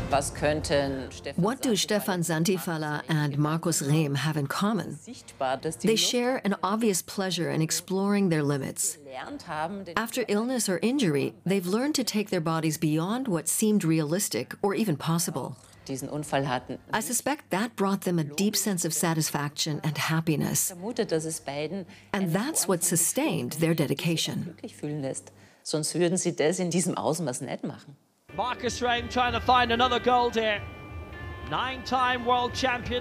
What do Stefan Santifala and Markus Rehm have in common? They share an obvious pleasure in exploring their limits. After illness or injury, they've learned to take their bodies beyond what seemed realistic or even possible. I suspect that brought them a deep sense of satisfaction and happiness. And that's what sustained their dedication. Markus Rehm trying to find another gold here. 9-time world champion.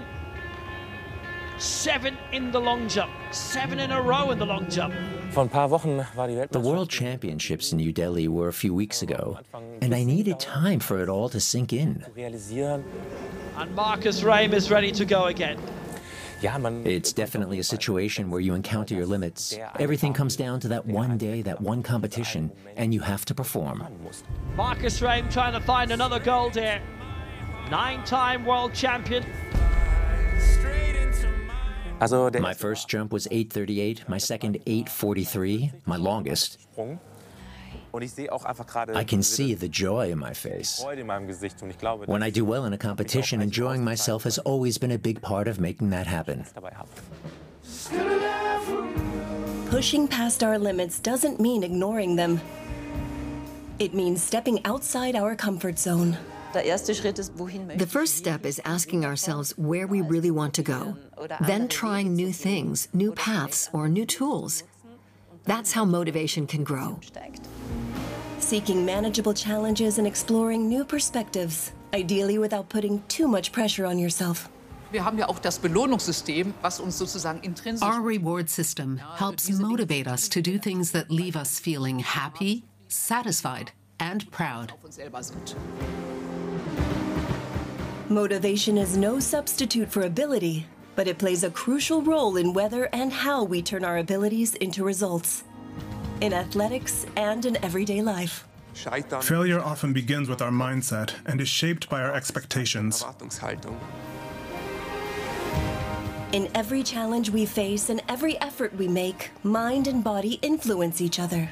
7 in the long jump. 7 in a row in the long jump. The World Championships in New Delhi were a few weeks ago, and I needed time for it all to sink in. And Markus Rehm is ready to go again. It's definitely a situation where you encounter your limits. Everything comes down to that one day, that one competition, and you have to perform. Markus Rehm trying to find another gold here. 9-time world champion. My first jump was 8:38, my second 8:43, my longest. I can see the joy in my face. When I do well in a competition, enjoying myself has always been a big part of making that happen. Pushing past our limits doesn't mean ignoring them. It means stepping outside our comfort zone. The first step is asking ourselves where we really want to go, then trying new things, new paths, or new tools. That's how motivation can grow. Seeking manageable challenges and exploring new perspectives, ideally without putting too much pressure on yourself. Our reward system helps motivate us to do things that leave us feeling happy, satisfied, and proud. Motivation is no substitute for ability, but it plays a crucial role in whether and how we turn our abilities into results, in athletics and in everyday life. Failure often begins with our mindset and is shaped by our expectations. In every challenge we face and every effort we make, mind and body influence each other.